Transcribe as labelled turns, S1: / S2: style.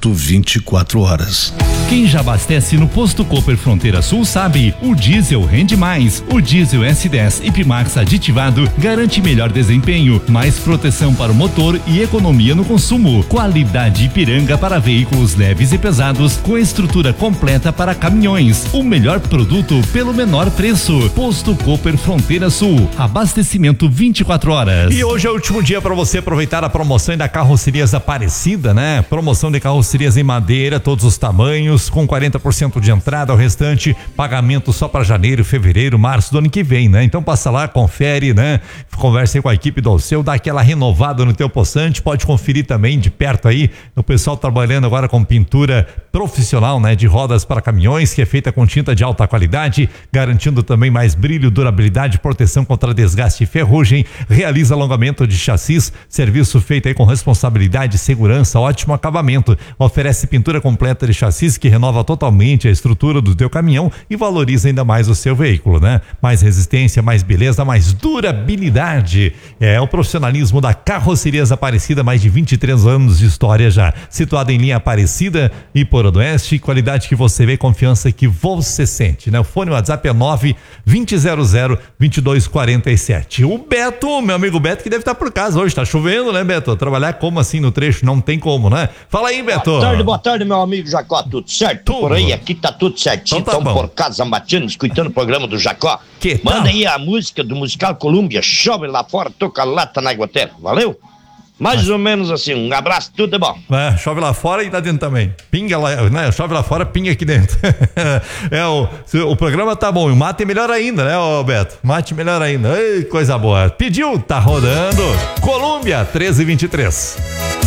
S1: abastecimento 24 horas.
S2: Quem já abastece no Posto Cooper Fronteira Sul sabe, o diesel rende mais. O diesel S10 Ipmax aditivado garante melhor desempenho, mais proteção para o motor e economia no consumo. Qualidade Ipiranga para veículos leves e pesados com estrutura completa para caminhões. O melhor produto pelo menor preço. Posto Cooper Fronteira Sul. Abastecimento 24 horas.
S3: E hoje é o último dia para você aproveitar a promoção da Carrocerias Aparecida, né? Promoção de carrocerias em madeira, todos os tamanhos, com 40% de entrada, o restante pagamento só para janeiro, fevereiro, março do ano que vem, né? Então passa lá, confere, né? Converse aí com a equipe do Alceu, dá aquela renovada no teu poçante, pode conferir também de perto aí, o pessoal trabalhando agora com pintura profissional, né? De rodas para caminhões, que é feita com tinta de alta qualidade, garantindo também mais brilho, durabilidade, proteção contra desgaste e ferrugem, realiza alongamento de chassis, serviço feito aí com responsabilidade, segurança, ótimo acabamento, oferece pintura completa de chassis que renova totalmente a estrutura do teu caminhão e valoriza ainda mais o seu veículo, né? Mais resistência, mais beleza, mais durabilidade. É o profissionalismo da Carrocerias Aparecida, mais de 23 anos de história já. Situada em linha Aparecida e Porã do Oeste, qualidade que você vê, confiança que você sente, né? O fone WhatsApp é 9-2000-2247. O Beto, meu amigo Beto, que deve estar por casa hoje, tá chovendo, né, Beto? Trabalhar como assim no trecho? Não tem como, né? Fala aí, Beto.
S4: Boa tarde, meu amigo Jacó, tudo certo? Tudo. Por aí, aqui tá tudo certinho,
S3: Então tá
S4: por casa matando, escutando o programa do Jacó.
S3: Que tal?
S4: Manda aí a música do Musical Colômbia, chove lá fora, toca lata na Iguatera, valeu? Mais ou menos assim, um abraço, tudo é bom.
S3: É, chove lá fora e lá dentro também. Pinga lá, né? Chove lá fora, pinga aqui dentro. O programa tá bom, e o mate melhor ainda, né, ô Beto? Mate melhor ainda. Ei, coisa boa. Pediu, tá rodando. Colômbia 1323.